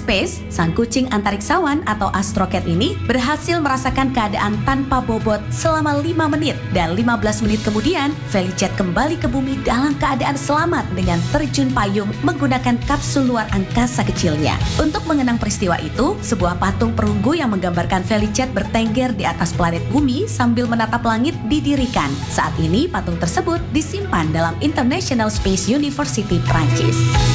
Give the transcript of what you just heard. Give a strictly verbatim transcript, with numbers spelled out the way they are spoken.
Space, sang kucing antariksawan atau astrocat ini berhasil merasakan keadaan tanpa bobot selama lima menit dan lima belas menit kemudian Felicet kembali ke bumi dalam keadaan selamat dengan terjun payung menggunakan kapsul luar angkasa kecilnya. Untuk mengenang peristiwa itu, sebuah patung perunggu yang menggambarkan Felicet bertengger di atas planet bumi sambil menatap langit didirikan. Saat ini patung tersebut disimpan dalam International Space University Prancis.